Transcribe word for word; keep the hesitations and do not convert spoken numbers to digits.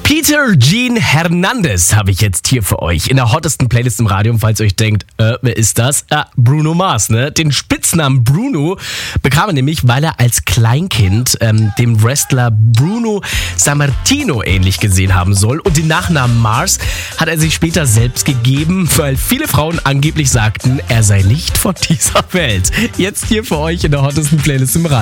Peter Gene Hernandez habe ich jetzt hier für euch in der hottesten Playlist im Radio. Und falls ihr euch denkt, äh, wer ist das? Ja, Bruno Mars, ne? Den Spitznamen Bruno bekam er nämlich, weil er als Kleinkind ähm, dem Wrestler Bruno Sammartino ähnlich gesehen haben soll. Und den Nachnamen Mars hat er sich später selbst gegeben, weil viele Frauen angeblich sagten, er sei nicht von dieser Welt. Jetzt hier für euch in der hottesten Playlist im Radio.